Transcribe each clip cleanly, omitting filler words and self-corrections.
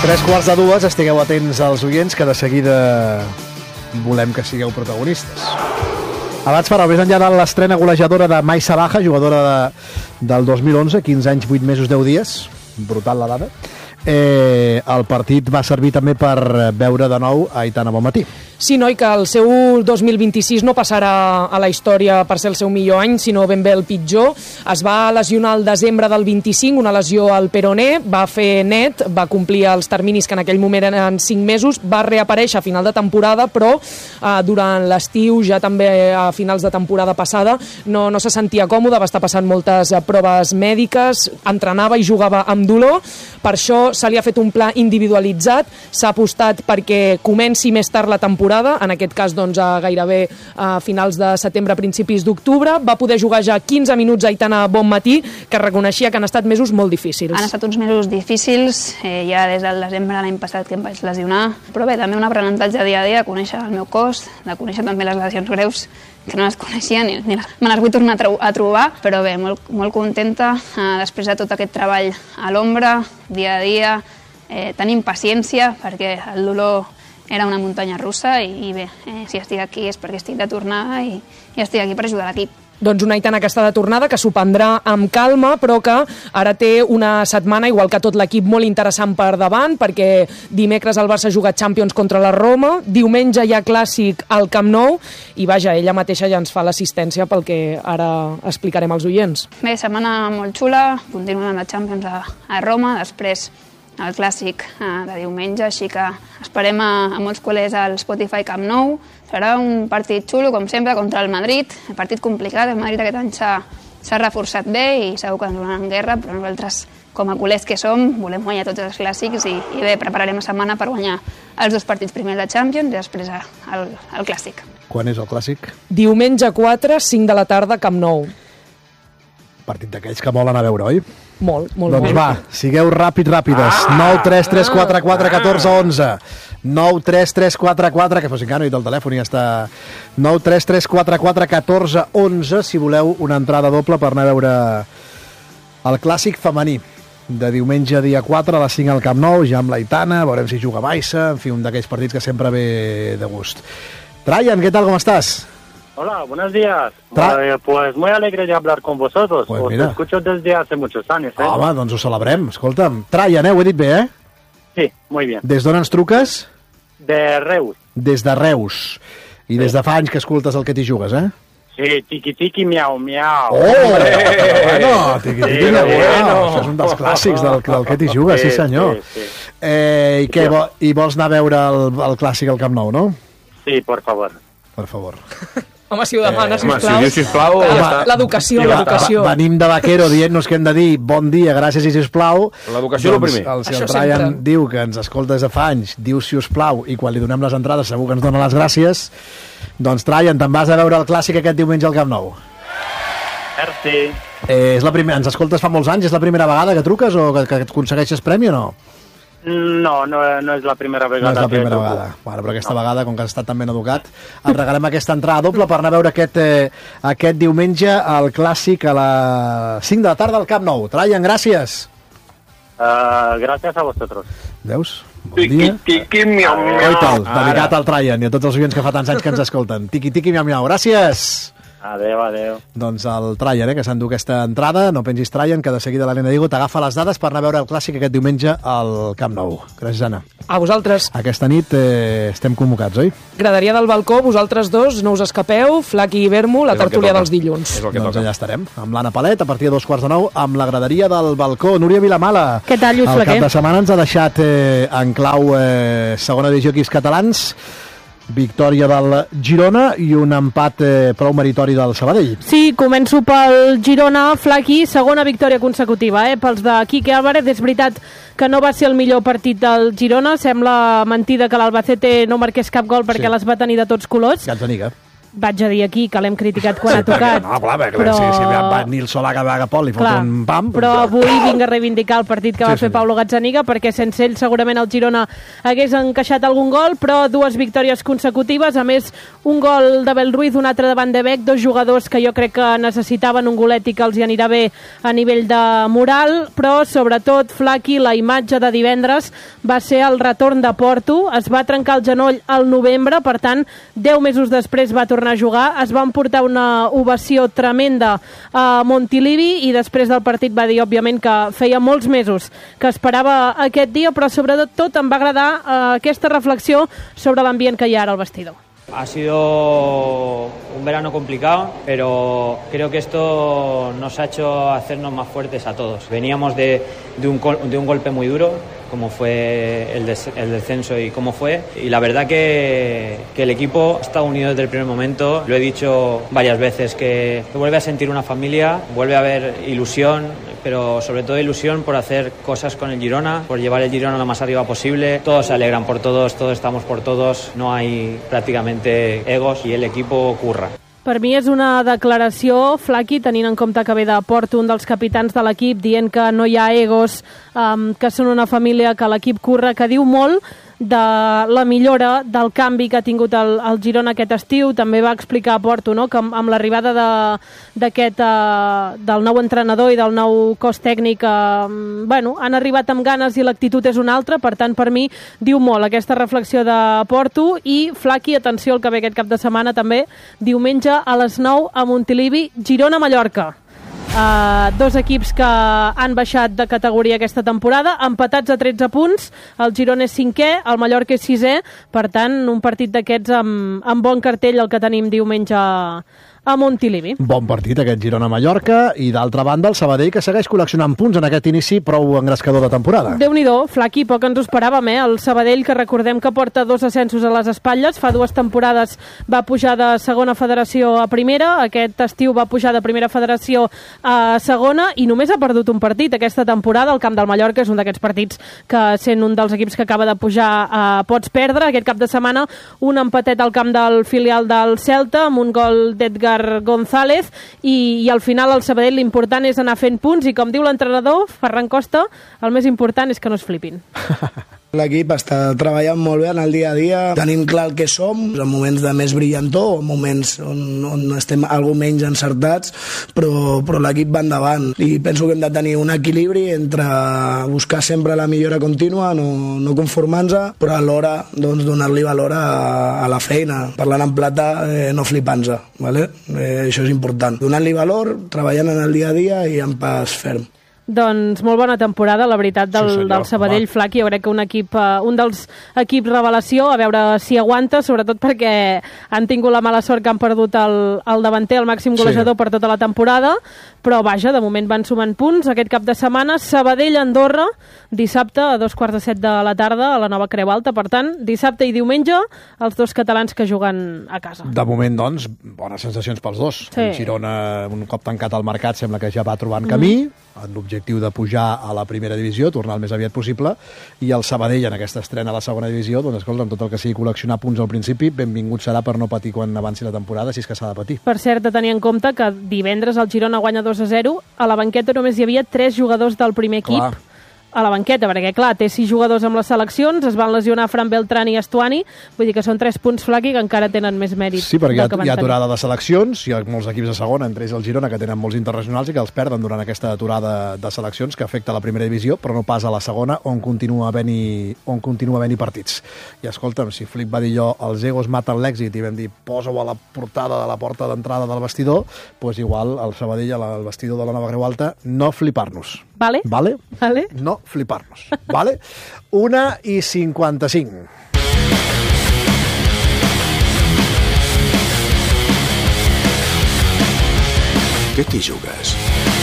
3:45, estigueu atents als oients, que de seguida volem que sigueu protagonistes. Abans, però, més enllà de l'estrena golejadora de Mai Sabaja, jugadora del 2011, 15 anys, 8 mesos, 10 dies, brutal la dada, el partit va servir també per veure de nou Aitana Bonmatí. Sí, noi, que el seu 2026 no passarà a la història per ser el seu millor any, sinó ben bé el pitjor. Es va lesionar el desembre del 25, una lesió al peroné, va fer net, va complir els terminis que en aquell moment eren 5 mesos, va reaparèixer a final de temporada, però durant l'estiu, ja també a finals de temporada passada, no se sentia còmode, va estar passant moltes proves mèdiques, entrenava i jugava amb dolor, per això se li ha fet un pla individualitzat, s'ha apostat perquè comenci més tard la temporada, en aquest cas doncs, gairebé a finals de setembre, principis d'octubre. Va poder jugar ja 15 minuts a Aitana Bonmatí, que reconeixia que han estat mesos molt difícils. Han estat uns mesos difícils, ja des del desembre l'any passat que em vaig lesionar, però bé, també un aprenentatge dia a dia, conèixer el meu cos, de conèixer també les lesions greus, que no les coneixia ni me les vull tornar a trobar, però bé, molt contenta després de tot aquest treball a l'ombra, dia a dia, tenim paciència perquè el dolor era una muntanya russa i bé, si estic aquí és perquè estic de tornada i estic aquí per ajudar l'equip. Doncs una Aitana que està de tornada, que s'ho prendrà amb calma, però que ara té una setmana, igual que tot l'equip, molt interessant per davant, perquè dimecres el Barça juga Champions contra la Roma, diumenge hi ha Clàssic al Camp Nou, i vaja, ella mateixa ja ens fa l'assistència pel que ara explicarem als oients. Bé, setmana molt xula, continuem amb la Champions a Roma, després el Clàssic de diumenge, així que esperem a molts col·legs al Spotify Camp Nou. Serà un partit xulo, com sempre, contra el Madrid, un partit complicat. El Madrid aquest any s'ha reforçat bé i segur que ens donaran guerra, però nosaltres, com a col·legs que som, volem guanyar tots els clàssics i bé, prepararem la setmana per guanyar els 2 partits primers de Champions i després el Clàssic. Quan és el Clàssic? Diumenge 4, 5 de la tarda, Camp Nou. Partit d'aquells que volen a veure, oi? Molt. Doncs va, sigueu ràpides. 9 3 3 4 4 14 11. 9 3 3 4 4, que fos encara no he dit el telèfon i ja està. 9 3 3 4 4 14 11, si voleu una entrada doble per anar a veure el Clàssic femení de diumenge dia 4 a les 5 al Camp Nou, ja amb l'Aitana, veurem si juga Baixa, en fi, un d'aquells partits que sempre ve de gust. Traian, ¿qué tal? ¿Cómo estás? Hola, buenos días. Pues muy alegre de hablar con vosotros. Pues Os mira. escucho desde hace muchos años. Home, doncs ho celebrem. Escolta'm, Traian, ho he dit bé, Sí, muy bien. Des d'on ens truques? De Reus. Des de Reus. I des de fa anys que escoltes el que t'hi jugues, Sí, tiki-tiki, miau, miau. Oh! Bueno, tiki-tiki, miau, miau. Això és un dels clàssics del que t'hi jugues, sí senyor. Sí. I què, i vols anar a veure el Clàssic al Camp Nou, no? Sí, por favor. Per favor. Home, si ho demana, Home, sisplau. si diu sisplau... L'educació. Venim de Vaquero dient-nos que hem de dir bon dia, gràcies i sisplau. L'educació doncs, el primer. Si el Traian diu que ens escolta des de fa anys, diu sisplau, i quan li donem les entrades segur que ens dona les gràcies, doncs Traian, te'n vas a veure el Clàssic aquest diumenge al Camp Nou. Merci. Ens escoltes fa molts anys, és la primera vegada que truques o que aconsegueixes premi o no? No és la primera vegada. No és la primera vegada. Bueno, però aquesta vegada, com que has estat tan ben educat, et regalem aquesta entrada doble per anar a veure aquest diumenge el Clàssic a les 5 de la tarda al Camp Nou. Traian, gràcies. Gracias a vosotros. Veus? Bon dia. Tiki-tiki, miau, miau. Oita'l, dedicat al Traian i a tots els oients que fa tants anys que ens escolten. Tiqui-tiqui, miau, miau. Gràcies. Adéu. Doncs el Traian, que s'endú aquesta entrada. No pensis, Traian, que de seguida l'Helena Diego t'agafa les dades per anar a veure el Clàssic aquest diumenge al Camp Nou. Gràcies, Anna. A vosaltres. Aquesta nit estem convocats, oi? Graderia del balcó, vosaltres dos, no us escapeu, Flaqui i Vermo, la tertúlia dels dilluns. Doncs allà estarem, amb l'Anna Palet, a partir de 2:45, amb la graderia del balcó. Núria Vilamala. Què tal, Lluís Flaquer? El cap de setmana ens ha deixat en clau segona divisió equips catalans, victòria del Girona i un empat prou meritori del Sabadell. Sí, començo pel Girona, Flaqui, segona victòria consecutiva, pels de Quique Álvarez. És veritat que no va ser el millor partit del Girona, sembla mentida que l'Albacete no marqués cap gol perquè les va tenir de tots colors. Gazzaniga. vaig a dir aquí que l'hem criticat quan ha tocat. No, clar, però... si va Nil Solaga Agapol i fot un pam... Però avui vinc a reivindicar el partit que va fer Paulo Gazzaniga, perquè sense ell segurament el Girona hagués encaixat algun gol, però 2 victòries consecutives, a més un gol de Belruiz, un altre de Van de Beek, 2 jugadors que jo crec que necessitaven un golet i que els hi anirà bé a nivell de moral, però sobretot, Flaqui, la imatge de divendres va ser el retorn de Porto, es va trencar el genoll al novembre, per tant 10 mesos després va tornar a jugar, es va emportar una ovació tremenda a Montilivi i després del partit va dir, òbviament, que feia molts mesos que esperava aquest dia, però sobretot em va agradar aquesta reflexió sobre l'ambient que hi ha ara al vestidor. Ha sido un verano complicado, pero creo que esto nos ha hecho hacernos más fuertes a todos. Veníamos de un golpe muy duro, como fue el descenso y cómo fue. Y la verdad que el equipo está unido desde el primer momento. Lo he dicho varias veces, que vuelve a sentir una familia, vuelve a haber ilusión, pero sobre todo ilusión por hacer cosas con el Girona, por llevar el Girona lo más arriba posible. Todos se alegran por todos estamos por todos, no hay prácticamente egos y el equipo curra. Per mi és una declaració, Flaqui, tenint en compte que ve de Porto, un dels capitans de l'equip, dient que no hi ha egos, que són una família, que l'equip curra, que diu molt de la millora, del canvi que ha tingut el Girona aquest estiu. També va explicar a Porto, no?, que amb l'arribada del nou entrenador i del nou cos tècnic han arribat amb ganes i l'actitud és una altra. Per tant, per mi diu molt aquesta reflexió de Porto. I Flaqui, atenció al que ve aquest cap de setmana també, diumenge a les 9 a Montilivi, Girona-Mallorca. 2 equips que han baixat de categoria aquesta temporada, empatats a 13 punts, el Girona és 5è, el Mallorca és 6è, per tant, un partit d'aquests amb bon cartell el que tenim diumenge a Montilivi. Bon partit aquest Girona-Mallorca, i d'altra banda el Sabadell, que segueix col·leccionant punts en aquest inici prou engrescador de temporada. Déu-n'hi-do, Flaqui, poc ens ho esperàvem, el Sabadell, que recordem que porta 2 ascensos a les espatlles, fa 2 temporades va pujar de segona federació a primera, aquest estiu va pujar de primera federació a segona i només ha perdut un partit aquesta temporada. El camp del Mallorca és un d'aquests partits que, sent un dels equips que acaba de pujar, pots perdre. Aquest cap de setmana un empatet al camp del filial del Celta amb un gol d'Edgar González i al final al Sabadell l'important és anar fent punts i, com diu l'entrenador Ferran Costa, el més important és que no es flipin. L'equip està treballant molt bé en el dia a dia, tenint clar el que som, en moments de més brillantor, en moments on estem algo menys encertats, però l'equip va endavant. I penso que hem de tenir un equilibri entre buscar sempre la millora contínua, no conformar-nos, però alhora donar-li valor a la feina. Parlant en plata, no flipant-nos, ¿vale? Això és important. Donant-li valor, treballant en el dia a dia i en pas ferm. Doncs molt bona temporada, la veritat, del Sabadell. Flaqui, jo crec que un dels equips revelació, a veure si aguanta, sobretot perquè han tingut la mala sort que han perdut el davanter, el màxim golejador per tota la temporada, però vaja, de moment van sumant punts. Aquest cap de setmana, Sabadell-Andorra, dissabte a 2:45 de la tarda a la nova Creu Alta. Per tant, dissabte i diumenge, els 2 catalans que juguen a casa. De moment, doncs, bones sensacions pels dos. Sí. El Girona, un cop tancat el mercat, sembla que ja va trobant camí, amb l'objectiu de pujar a la primera divisió, tornar el més aviat possible, i el Sabadell en aquesta estrena a la segona divisió, doncs escolta, amb tot el que sigui col·leccionar punts al principi, benvingut serà per no patir quan avanci la temporada, si és que s'ha de patir. Per cert, de tenir en compte que divendres el Girona guanya 2-0, a la banqueta només hi havia 3 jugadors del primer equip. Clar. A la banqueta, perquè clar, té 6 jugadors amb les seleccions, es van lesionar Fran Beltrán i Estuani, vull dir que són 3 punts, Flaqui, que encara tenen més mèrit. Sí, perquè hi ha aturada de seleccions, hi ha molts equips de segona, entre ells el Girona, que tenen molts internacionals i que els perden durant aquesta aturada de seleccions que afecta la primera divisió, però no pas a la segona, on continua havent-hi partits. I escolta'm, si Flip va dir jo, els egos maten l'èxit, i vam dir, posa-ho a la portada de la porta d'entrada del vestidor, doncs igual el Sabadell al vestidor de la nova Creu Alta, no flipar-nos. Vale? No flipar-nos. Vale? 1:55. Què t'hi jugues?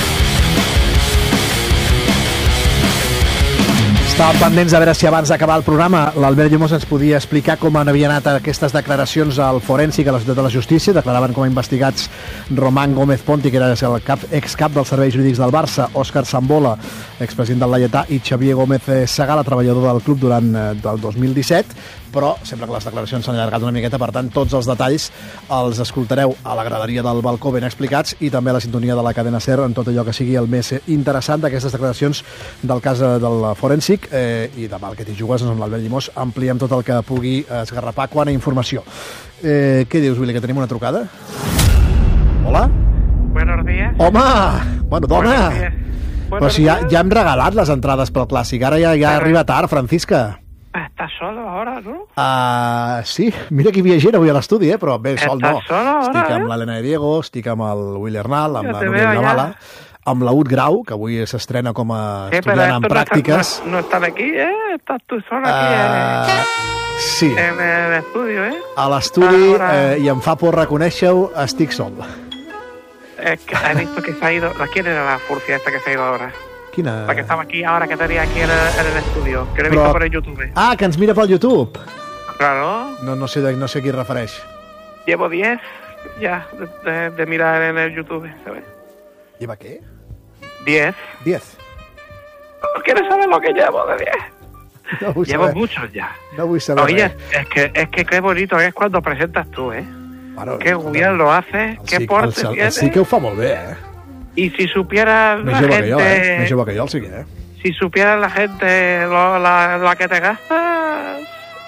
Estàvem pendents a veure si abans d'acabar el programa l'Albert Llemós ens podia explicar com havien anat aquestes declaracions al Forènsic a la Ciutat de la Justícia. Declaraven com a investigats Román Gómez Ponti, que era el excap dels serveis jurídics del Barça, Òscar Sambola, expresident del Laietà, i Xavier Gómez Segala, treballador del club durant el 2017. però sempre que les declaracions s'han allargat una miqueta, per tant, tots els detalls els escoltareu a la graderia del balcó ben explicats i també a la sintonia de la cadena SER en tot allò que sigui el més interessant d'aquestes declaracions del cas del Forènsic i demà el que t'hi jugues amb l'Albert Llimós ampliem tot el que pugui esgarrapar quant a informació. Què dius, Willy, que tenim una trucada? Hola? Buenos días. Home! Bueno, dona! Però si ja hem regalat les entrades pel Clàssic, ara ja arriba tard, Francisca. Estàs solo ahora, no? Sí, mira que hi havia gent avui a l'estudi, però bé, sol no. Estàs solo ahora, Estic amb l'Helena de Diego, estic amb el Willy Arnal, amb la Núria Navala, amb la Ut Grau, que avui s'estrena com a estudiant en pràctiques. No están aquí, Estás tú sola aquí, Sí. En el estudio, A l'estudi, i em fa por reconèixer-ho, estic sol. Es que he visto que se ha ido. ¿Quién era la furcia esta que se ha ido ahora? Quina? La que estaba aquí ahora, que tenía aquí en el estudio. Que lo he visto por el YouTube. Que ens mira pel YouTube. Claro. No sé a qui refereix. Llevo 10 ya de mirar en el YouTube, ¿sabes? ¿Lleva qué? 10. 10. ¿No quieres saber lo que llevo de 10? No vull Llevo saber. muchos ya. No vull saber. Oye, es que qué bonito es cuando presentas tú, Bueno, qué bien lo haces, qué porte tienes. Sí que ho fa molt bé, Y si supieras la Més jove gente... que jo, Més jove que jo, el sí que, Si supieras la gente la que te gastas...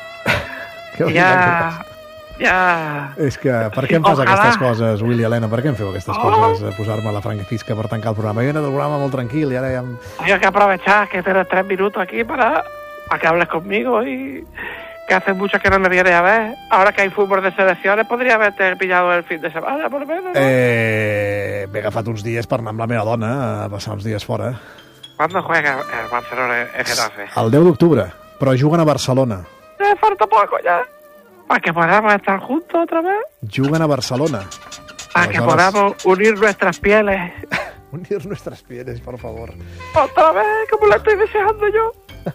ya... És que, per què em fas aquestes coses, Willy, Helena? Per què em feu aquestes coses? Posar-me la Francisca per tancar el programa. Jo he anat al programa molt tranquil i ara ja... Hay que aprovechar que tienes 3 minutos aquí para que hables conmigo y... que hace mucho que no me vienes a ver. Ahora que hay fútbol de selecciones, podría haberte pillado el fin de semana, por lo menos, ¿no? M'he agafat uns dies per anar amb la meva dona a passar uns dies fora. ¿Cuándo juega el Barcelona en Getafe? El 10 d'octubre, però juguen a Barcelona. Falta poco ya. Para que podamos estar juntos otra vez. Juguen a Barcelona. Para que podamos unir nuestras pieles. Unir nuestras pieles, por favor. Otra vez, como la estoy deseando yo.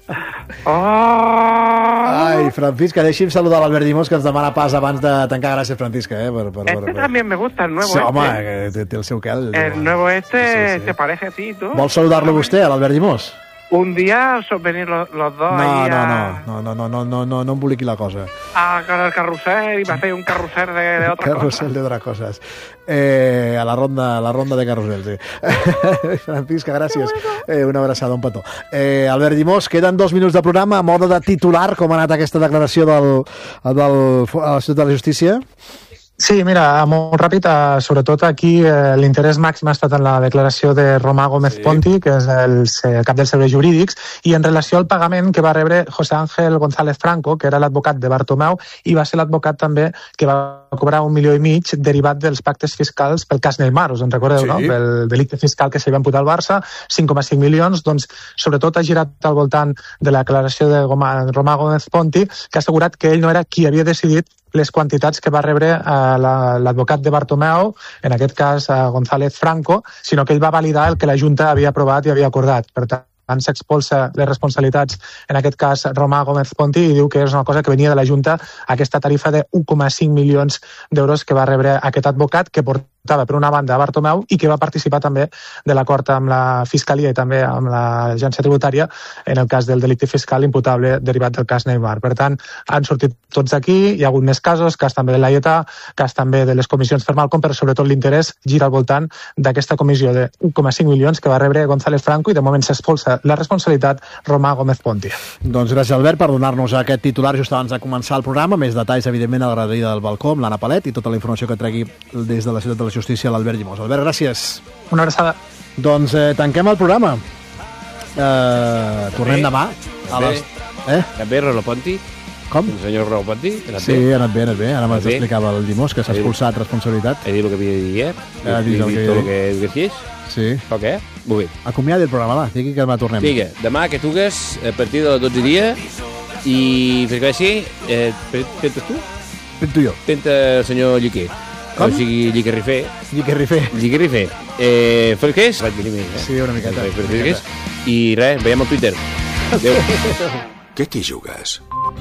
Ai, Francisca, deixi'm saludar l'Albert Llimós, que ens demana pas abans de tancar. Gràcies, Francisca. También me gusta, el nuevo sí, home, que té el seu quel. El nuevo se parece a ti, ¿tú? Vol saludar-lo vostè, a l'Albert Llimós? Un día venir los dos ahí no emboliqui la cosa. Con el carrusel y me hacéis un carrusel de otras cosas. Carrusel de otras cosas. A la ronda de carrusel, sí. Francisca, gràcies. Una abraçada, un petó. Albert Llimós, queden 2 minuts de programa a moda de titular. Com ha anat aquesta declaració a l'Institut de la Justícia? Sí, mira, molt ràpid, sobretot aquí l'interès màxim ha estat en la declaració de Romà Gómez Ponti, que és el cap dels serveis jurídics, i en relació al pagament que va rebre José Ángel González Franco, que era l'advocat de Bartomeu, i va ser l'advocat també que va cobrar 1,5 milió derivat dels pactes fiscals pel cas Neymar, us en recordeu, no? Pel delicte fiscal que se li va imputar al Barça, 5,5 milions, doncs sobretot ha girat al voltant de la declaració de Romà Gómez Ponti, que ha assegurat que ell no era qui havia decidit les quantitats que va rebre l'advocat de Bartomeu, en aquest cas González Franco, sinó que ell va validar el que la Junta havia aprovat i havia acordat. Per tant, s'expulsa les responsabilitats, en aquest cas Romà Gómez Ponti, i diu que és una cosa que venia de la Junta, aquesta tarifa de 1,5 milions d'euros que va rebre aquest advocat, que portava per una banda a Bartomeu i que va participar també de l'acord amb la Fiscalia i també amb l'Agència Tributària en el cas del delicte fiscal imputable derivat del cas Neymar. Per tant, han sortit tots aquí, hi ha hagut més casos, cas també de l'AIETA, cas també de les comissions per Malcom, però sobretot l'interès gira al voltant d'aquesta comissió de 1,5 milions que va rebre González Franco i de moment s'expulsa la responsabilitat Romà Gómez Ponti. Doncs gràcies, Albert, per donar-nos aquest titular just abans de començar el programa. Més detalls, evidentment, a la graderia del balcó amb l'Anna Palet i tota la informació que tregui des de la Ciutat de la Justícia l'Albert Llimós. Albert, gràcies. Una abraçada. Doncs tanquem el programa. Tornem demà. Anat bé, Rolo Ponti? Com? El senyor Rolo Ponti? Sí, ha anat bé. Ara m'ho explicava el Llimós, que s'ha expulsat responsabilitat. He dit el que havia de dir, Ha dit el que tot el que decís? Sí. O què? Molt bé. Acomiadi el programa, va. Digui que demà tornem. Vinga, demà que tugues a partir de les 12 dia i per què sí, pentes tu? Pento jo. Penta el senyor Lliquer. Com? O sigui, Lliquerrifer. Lliquerrifer. Fresquers? Vaig venir més, Sí, una miqueta. I res, veiem al Twitter. Adéu. Què t'hi jugues?